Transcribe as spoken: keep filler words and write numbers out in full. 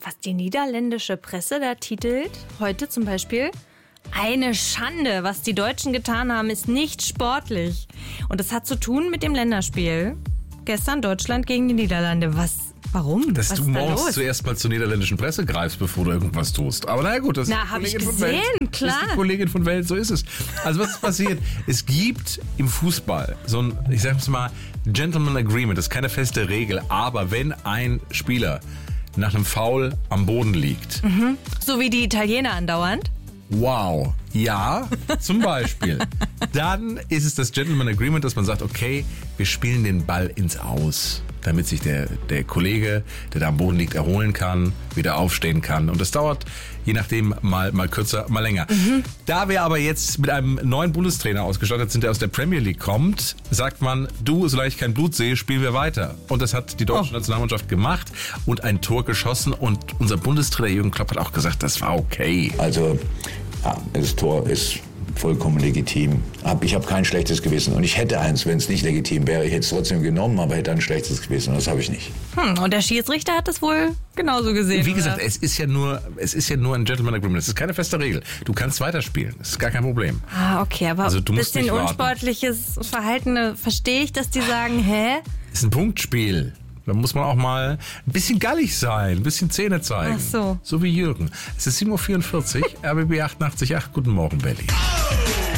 was die niederländische Presse da titelt? Heute zum Beispiel: Eine Schande, was die Deutschen getan haben, ist nicht sportlich. Und das hat zu tun mit dem Länderspiel. Gestern Deutschland gegen die Niederlande. Was? Warum? Dass Was du ist da morgens los? zuerst mal zur niederländischen Presse greifst, bevor du irgendwas tust. Aber naja gut, das Na, ist hab die ich Kollegin von gesehen, Welt. klar. Das ist die Kollegin von Welt, so ist es. Also was ist passiert? Es gibt im Fußball so ein, ich sag's mal, Gentleman Agreement. Das ist keine feste Regel. Aber wenn ein Spieler nach einem Foul am Boden liegt. Mhm. So wie die Italiener andauernd. Wow, ja, zum Beispiel. Dann ist es das Gentleman Agreement, dass man sagt, okay, wir spielen den Ball ins Aus, damit sich der, der Kollege, der da am Boden liegt, erholen kann, wieder aufstehen kann. Und das dauert, je nachdem, mal, mal kürzer, mal länger. Mhm. Da wir aber jetzt mit einem neuen Bundestrainer ausgestattet sind, der aus der Premier League kommt, sagt man, du, solange ich kein Blut sehe, spielen wir weiter. Und das hat die deutsche oh. Nationalmannschaft gemacht und ein Tor geschossen. Und unser Bundestrainer Jürgen Klopp hat auch gesagt, das war okay. Also, ja, das Tor ist vollkommen legitim. Ich habe kein schlechtes Gewissen. Und ich hätte eins, wenn es nicht legitim wäre. Ich hätte es trotzdem genommen, aber hätte ein schlechtes Gewissen. Und das habe ich nicht. Hm, und der Schiedsrichter hat es wohl genauso gesehen. Wie gesagt, oder? es ist ja nur, es ist ja nur ein Gentleman Agreement. Es ist keine feste Regel. Du kannst weiterspielen. Das ist gar kein Problem. Ah, okay, aber also, du ein musst bisschen nicht warten. unsportliches Verhalten, äh, verstehe ich, dass die sagen, hä? Es ist ein Punktspiel. Da muss man auch mal ein bisschen gallig sein, ein bisschen Zähne zeigen. Ach so. So wie Jürgen. Es ist sieben Uhr vierundvierzig, R B B achtundachtzig Komma acht. Guten Morgen, Berlin.